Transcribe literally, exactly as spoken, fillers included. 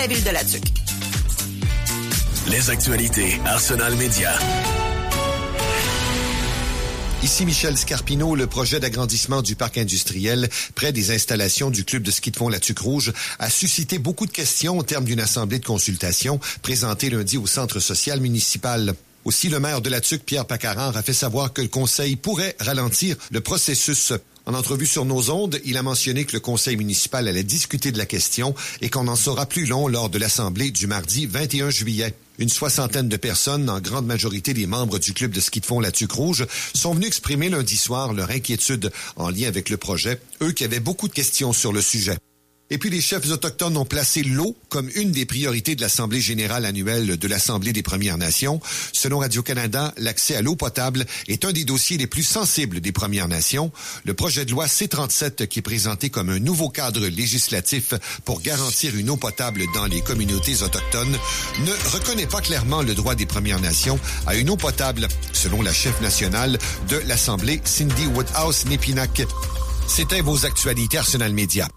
la ville de La Tuque. Les actualités Arsenal Média. Ici Michel Scarpino. Le projet d'agrandissement du parc industriel près des installations du club de ski de fond La Tuque Rouge a suscité beaucoup de questions au terme d'une assemblée de consultation présentée lundi au centre social municipal. Aussi, le maire de La Tuque, Pierre Pacarard, a fait savoir que le conseil pourrait ralentir le processus. En entrevue sur nos ondes, il a mentionné que le conseil municipal allait discuter de la question et qu'on en saura plus long lors de l'assemblée du mardi vingt et un juillet. Une soixantaine de personnes, en grande majorité des membres du club de ski de fond La Tuque Rouge, sont venus exprimer lundi soir leur inquiétude en lien avec le projet, eux qui avaient beaucoup de questions sur le sujet. Et puis, les chefs autochtones ont placé l'eau comme une des priorités de l'Assemblée générale annuelle de l'Assemblée des Premières Nations. Selon Radio-Canada, l'accès à l'eau potable est un des dossiers les plus sensibles des Premières Nations. Le projet de loi C trente-sept, qui est présenté comme un nouveau cadre législatif pour garantir une eau potable dans les communautés autochtones, ne reconnaît pas clairement le droit des Premières Nations à une eau potable, selon la chef nationale de l'Assemblée, Cindy Woodhouse-Népinac. C'était vos actualités Arsenal Média.